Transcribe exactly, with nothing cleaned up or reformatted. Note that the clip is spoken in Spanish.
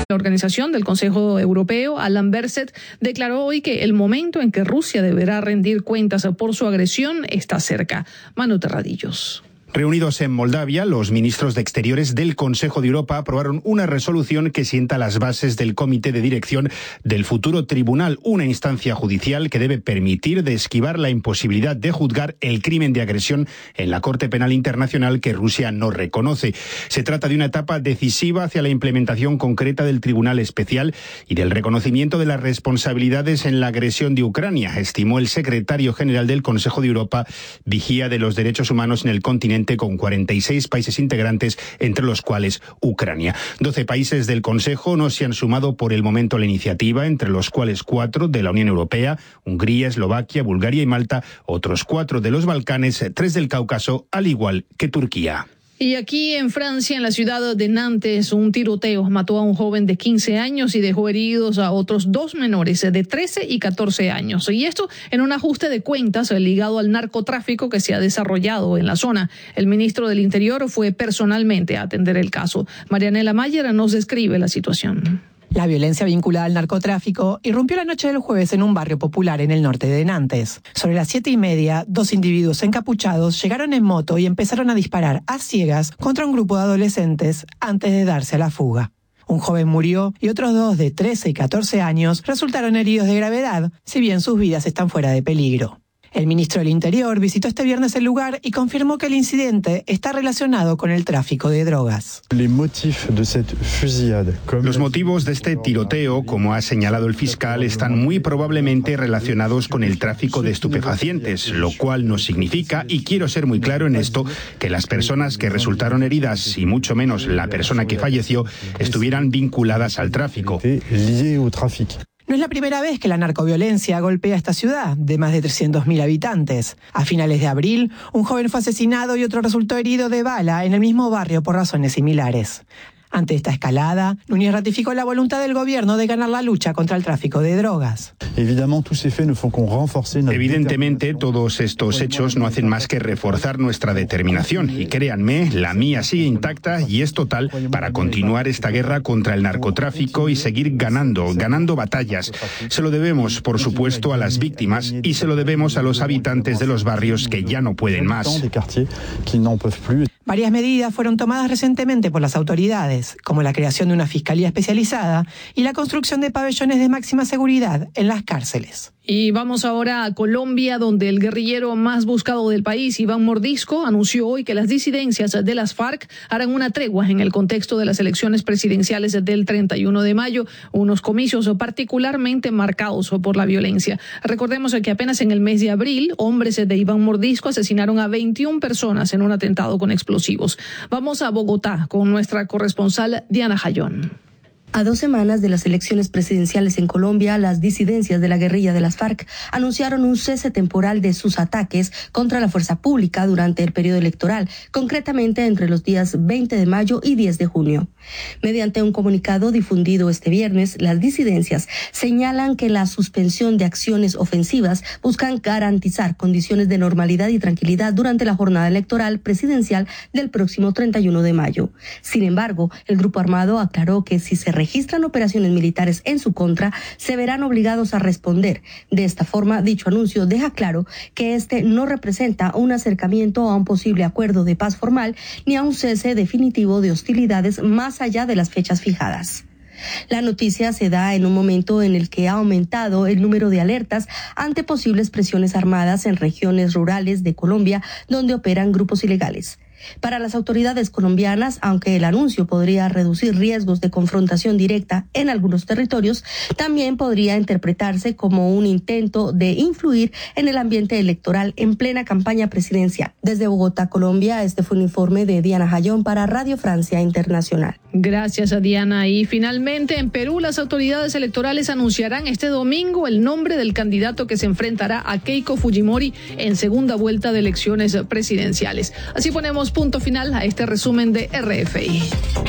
La organización del Consejo Europeo, Alan Berset, declaró hoy que el momento en que Rusia deberá rendir cuentas por su agresión está cerca. Manu Terradillos. Reunidos en Moldavia, los ministros de Exteriores del Consejo de Europa aprobaron una resolución que sienta las bases del comité de dirección del futuro tribunal, una instancia judicial que debe permitir de esquivar la imposibilidad de juzgar el crimen de agresión en la Corte Penal Internacional que Rusia no reconoce. Se trata de una etapa decisiva hacia la implementación concreta del Tribunal Especial y del reconocimiento de las responsabilidades en la agresión de Ucrania, estimó el secretario general del Consejo de Europa, vigía de los derechos humanos en el continente, con cuarenta y seis países integrantes, entre los cuales Ucrania. doce países del Consejo no se han sumado por el momento a la iniciativa, entre los cuales cuatro de la Unión Europea, Hungría, Eslovaquia, Bulgaria y Malta, otros cuatro de los Balcanes, tres del Cáucaso, al igual que Turquía. Y aquí en Francia, en la ciudad de Nantes, un tiroteo mató a un joven de quince años y dejó heridos a otros dos menores de trece y catorce años. Y esto en un ajuste de cuentas ligado al narcotráfico que se ha desarrollado en la zona. El ministro del Interior fue personalmente a atender el caso. Marianela Mayer nos describe la situación. La violencia vinculada al narcotráfico irrumpió la noche del jueves en un barrio popular en el norte de Nantes. Sobre las siete y media, dos individuos encapuchados llegaron en moto y empezaron a disparar a ciegas contra un grupo de adolescentes antes de darse a la fuga. Un joven murió y otros dos de trece y catorce años resultaron heridos de gravedad, si bien sus vidas están fuera de peligro. El ministro del Interior visitó este viernes el lugar y confirmó que el incidente está relacionado con el tráfico de drogas. Los motivos de este tiroteo, como ha señalado el fiscal, están muy probablemente relacionados con el tráfico de estupefacientes, lo cual no significa, y quiero ser muy claro en esto, que las personas que resultaron heridas, y mucho menos la persona que falleció, estuvieran vinculadas al tráfico. No es la primera vez que la narcoviolencia golpea esta ciudad, de más de trescientos mil habitantes. A finales de abril, un joven fue asesinado y otro resultó herido de bala en el mismo barrio por razones similares. Ante esta escalada, Núñez ratificó la voluntad del gobierno de ganar la lucha contra el tráfico de drogas. Evidentemente, todos estos hechos no hacen más que reforzar nuestra determinación. Y créanme, la mía sigue intacta y es total para continuar esta guerra contra el narcotráfico y seguir ganando, ganando batallas. Se lo debemos, por supuesto, a las víctimas y se lo debemos a los habitantes de los barrios que ya no pueden más. Varias medidas fueron tomadas recientemente por las autoridades, como la creación de una fiscalía especializada y la construcción de pabellones de máxima seguridad en las cárceles. Y vamos ahora a Colombia, donde el guerrillero más buscado del país, Iván Mordisco, anunció hoy que las disidencias de las FARC harán una tregua en el contexto de las elecciones presidenciales del treinta y uno de mayo, unos comicios particularmente marcados por la violencia. Recordemos que apenas en el mes de abril, hombres de Iván Mordisco asesinaron a veintiuna personas en un atentado con explosivos. Vamos a Bogotá con nuestra corresponsal Diana Jayón. A dos semanas de las elecciones presidenciales en Colombia, las disidencias de la guerrilla de las FARC anunciaron un cese temporal de sus ataques contra la fuerza pública durante el periodo electoral, concretamente entre los días veinte de mayo y diez de junio. Mediante un comunicado difundido este viernes, las disidencias señalan que la suspensión de acciones ofensivas buscan garantizar condiciones de normalidad y tranquilidad durante la jornada electoral presidencial del próximo treinta y uno de mayo. Sin embargo, el grupo armado aclaró que si se registran operaciones militares en su contra, se verán obligados a responder. De esta forma, dicho anuncio deja claro que este no representa un acercamiento a un posible acuerdo de paz formal ni a un cese definitivo de hostilidades más allá de las fechas fijadas. La noticia se da en un momento en el que ha aumentado el número de alertas ante posibles presiones armadas en regiones rurales de Colombia donde operan grupos ilegales. Para las autoridades colombianas, aunque el anuncio podría reducir riesgos de confrontación directa en algunos territorios, también podría interpretarse como un intento de influir en el ambiente electoral en plena campaña presidencial. Desde Bogotá, Colombia, este fue un informe de Diana Jayón para Radio Francia Internacional. Gracias a Diana. Y finalmente, en Perú, las autoridades electorales anunciarán este domingo el nombre del candidato que se enfrentará a Keiko Fujimori en segunda vuelta de elecciones presidenciales. Así ponemos punto final a este resumen de R F I.